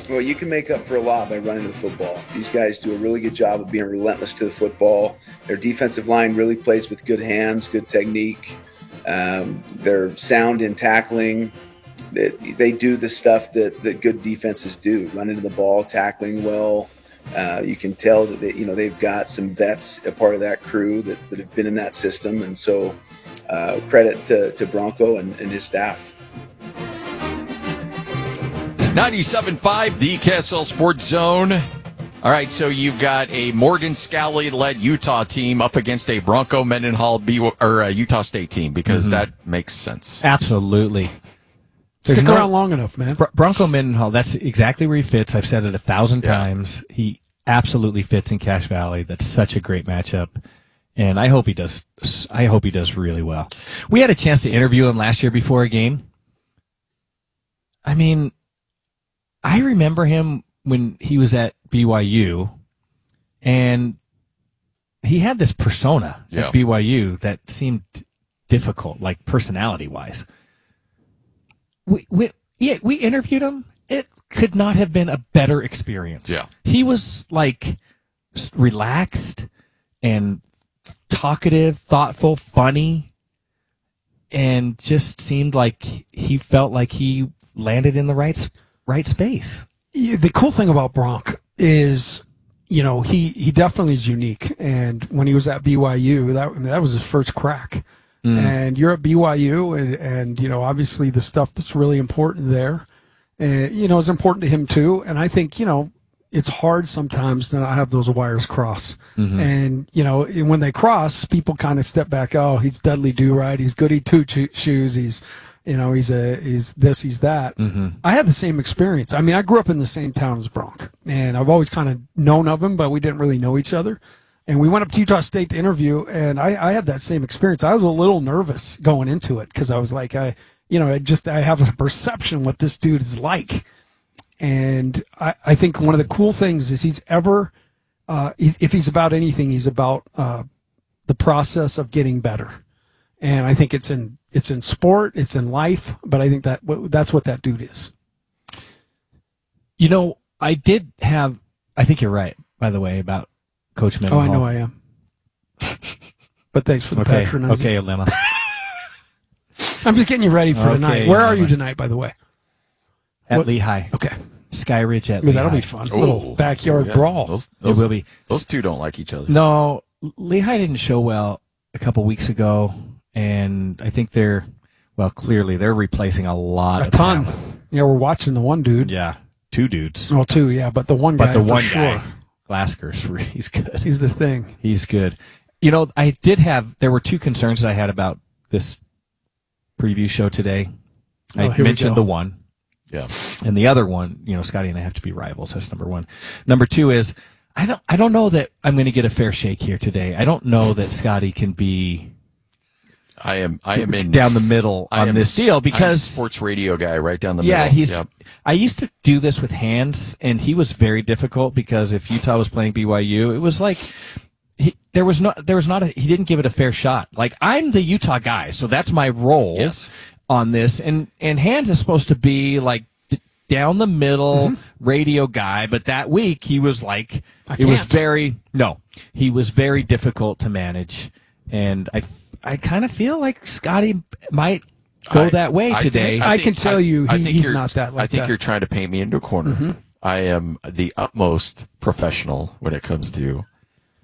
Well, you can make up for a lot by running the football. These guys do a really good job of being relentless to the football. Their defensive line really plays with good hands, good technique. They're sound in tackling. They do the stuff that good defenses do, running to the ball, tackling well. You can tell that they've got some vets, a part of that crew that have been in that system. And so credit to Bronco and his staff. 97.5, the KSL Sports Zone. All right, so you've got a Morgan Scalley-led Utah team up against a Bronco Mendenhall Utah State team, because that makes sense. Absolutely. Stick around long enough, man. Bronco Mendenhall, that's exactly where he fits. I've said it 1,000 times. He absolutely fits in Cache Valley. That's such a great matchup. And I hope he does really well. We had a chance to interview him last year before a game. I mean, I remember him when he was at BYU, and he had this persona at BYU that seemed difficult, like personality-wise. We interviewed him. It could not have been a better experience. Yeah. He was like relaxed and talkative, thoughtful, funny, and just seemed like he felt like he landed in the right space. The cool thing about Bronk is, he definitely is unique. And when he was at BYU, that was his first crack. And you're at BYU, and obviously the stuff that's really important there, is important to him too. And I think, it's hard sometimes to not have those wires cross. And, when they cross, people kind of step back. Oh, he's Dudley Do-Right. He's goody two-shoes. He's this, he's that. I had the same experience. I mean, I grew up in the same town as Bronk, and I've always kind of known of him, but we didn't really know each other. And we went up to Utah State to interview, and I had that same experience. I was a little nervous going into it because I was like, I have a perception what this dude is like. And I think one of the cool things is if he's about anything, he's about the process of getting better. And I think it's in sport, it's in life, but I think that's what that dude is. I think you're right, by the way, about Coach Mendenhall. Oh, I know I am. But thanks for the patronizing. Okay, Elena. I'm just getting you ready for tonight. Where are you tonight, by the way? At Lehigh. Okay. Sky Ridge at Lehigh. That'll be fun. Little backyard brawl. It will be. Those two don't like each other. No, Lehigh didn't show well a couple weeks ago, and I think clearly they're replacing a lot of ton. talent. Yeah, we're watching the one dude. Yeah, two dudes. Well, two, yeah, but the one guy for sure. Glasker's, he's good. He's the thing. He's good. There were two concerns that I had about this preview show today. I mentioned the one. Yeah. And the other one, Scotty and I have to be rivals. That's number one. Number two is, I don't know that I'm going to get a fair shake here today. I don't know that Scotty can be I am in down the middle on this deal, because sports radio guy right down the middle. Yeah, I used to do this with Hands, and he was very difficult because if Utah was playing BYU, it was like he didn't give it a fair shot. Like, I'm the Utah guy, so that's my role on this, and Hands is supposed to be like down the middle radio guy, but that week he was like he was very difficult to manage, and I kind of feel like Scotty might go that way today. I can tell you he's not that like that. I think you're trying to paint me into a corner. I am the utmost professional when it comes to